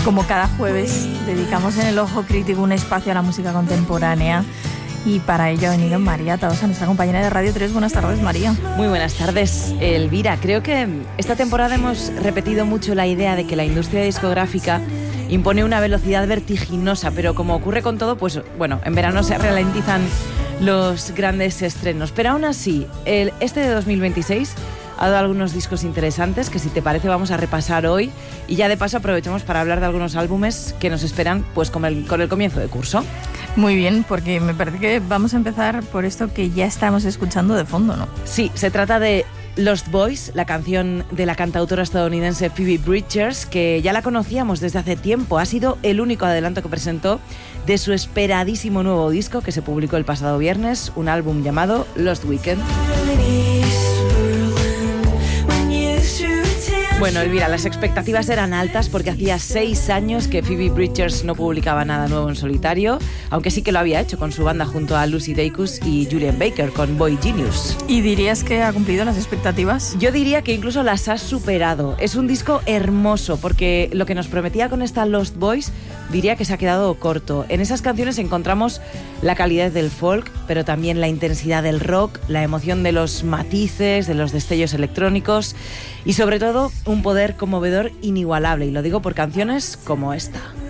Como cada jueves, dedicamos en el Ojo Crítico un espacio a la música contemporánea. Y para ello ha venido María Tahosa, nuestra compañera de Radio 3. Buenas tardes, María. Muy buenas tardes, Elvira. Creo que esta temporada hemos repetido mucho la idea de que la industria discográfica impone una velocidad vertiginosa, pero como ocurre con todo, pues bueno, en verano se ralentizan los grandes estrenos. Pero aún así, este de 2026 ha dado algunos discos interesantes que, si te parece, vamos a repasar hoy, y ya de paso aprovechamos para hablar de algunos álbumes que nos esperan pues con el comienzo de curso. Muy bien, porque me parece que vamos a empezar por esto que ya estamos escuchando de fondo, ¿no? Sí, se trata de Lost Boys, la canción de la cantautora estadounidense Phoebe Bridgers, que ya la conocíamos desde hace tiempo. Ha sido el único adelanto que presentó de su esperadísimo nuevo disco que se publicó el pasado viernes, un álbum llamado Lost Weekend. Bueno, Elvira, las expectativas eran altas porque hacía 6 años que Phoebe Bridgers no publicaba nada nuevo en solitario, aunque sí que lo había hecho con su banda junto a Lucy Dacus y Julian Baker con Boy Genius. ¿Y dirías que ha cumplido las expectativas? Yo diría que incluso las ha superado. Es un disco hermoso porque lo que nos prometía con esta Lost Boys diría que se ha quedado corto. En esas canciones encontramos la calidez del folk, pero también la intensidad del rock, la emoción de los matices, de los destellos electrónicos y sobre todo un poder conmovedor inigualable, y lo digo por canciones como esta.